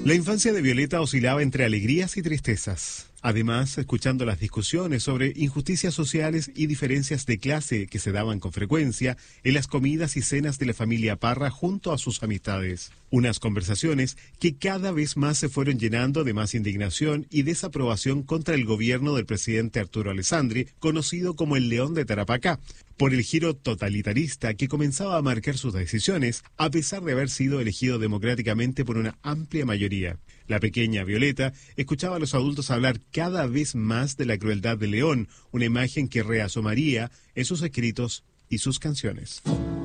La infancia de Violeta oscilaba entre alegrías y tristezas. Además, escuchando las discusiones sobre injusticias sociales y diferencias de clase que se daban con frecuencia en las comidas y cenas de la familia Parra junto a sus amistades. Unas conversaciones que cada vez más se fueron llenando de más indignación y desaprobación contra el gobierno del presidente Arturo Alessandri, conocido como el León de Tarapacá, por el giro totalitarista que comenzaba a marcar sus decisiones, a pesar de haber sido elegido democráticamente por una amplia mayoría. La pequeña Violeta escuchaba a los adultos hablar cada vez más de la crueldad del león, una imagen que reasomaría en sus escritos y sus canciones.